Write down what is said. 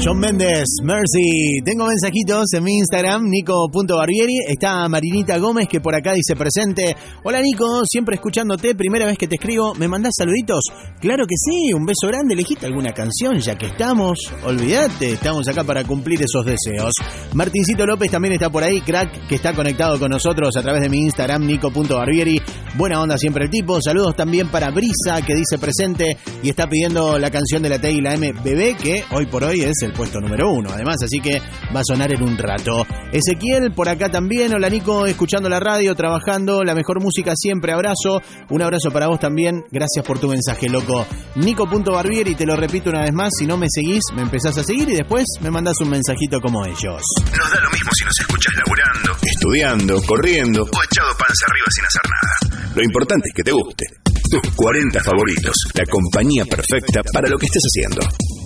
Shawn Mendes, Mercy. Tengo mensajitos en mi Instagram, Nico.Barbieri. Está Marinita Gómez, que por acá dice presente. Hola Nico, siempre escuchándote, primera vez que te escribo. ¿Me mandás saluditos? Claro que sí, un beso grande. Elegiste alguna canción, ya que estamos. Olvídate, estamos acá para cumplir esos deseos. Martincito López también está por ahí, crack, que está conectado con nosotros a través de mi Instagram, Nico.Barbieri. Buena onda siempre el tipo. Saludos también para Brisa, que dice presente y está pidiendo la canción de la T y la M, Bebé, que hoy por hoy es el puesto número 1, además, así que va a sonar en un rato. Ezequiel, por acá también. Hola Nico, escuchando la radio, trabajando, la mejor música siempre, abrazo. Un abrazo para vos también, gracias por tu mensaje, loco. Nico.Barbieri, te lo repito una vez más, si no me seguís, me empezás a seguir y después me mandás un mensajito como ellos. Nos da lo mismo si nos escuchas laburando, estudiando, corriendo o echado panza arriba sin hacer nada. Lo importante es que te guste. Tus 40 favoritos, la compañía perfecta para lo que estés haciendo.